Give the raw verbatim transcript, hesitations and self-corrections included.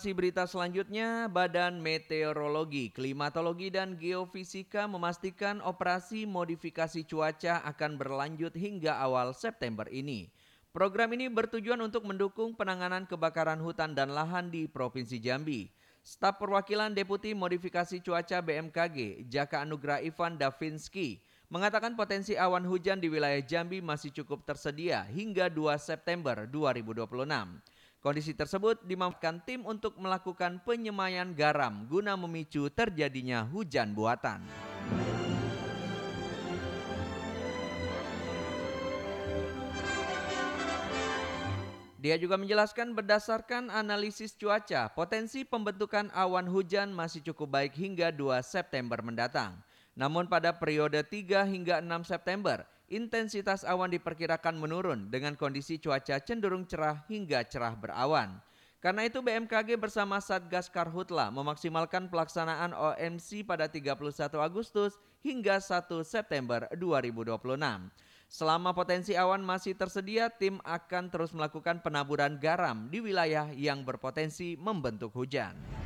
Si berita selanjutnya, Badan Meteorologi, Klimatologi, dan Geofisika memastikan operasi modifikasi cuaca akan berlanjut hingga awal September ini. Program ini bertujuan untuk mendukung penanganan kebakaran hutan dan lahan di Provinsi Jambi. Staf Perwakilan Deputi Modifikasi Cuaca B M K G, Jaka Anugrah Ivan Davinsky, mengatakan potensi awan hujan di wilayah Jambi masih cukup tersedia hingga dua September dua ribu dua puluh enam. Kondisi tersebut dimanfaatkan tim untuk melakukan penyemayan garam guna memicu terjadinya hujan buatan. Dia juga menjelaskan berdasarkan analisis cuaca, potensi pembentukan awan hujan masih cukup baik hingga dua September mendatang. Namun pada periode tiga hingga enam September, intensitas awan diperkirakan menurun dengan kondisi cuaca cenderung cerah hingga cerah berawan. Karena itu B M K G bersama Satgas Karhutla memaksimalkan pelaksanaan O M C pada tiga puluh satu Agustus hingga satu September dua ribu dua puluh enam. Selama potensi awan masih tersedia, tim akan terus melakukan penaburan garam di wilayah yang berpotensi membentuk hujan.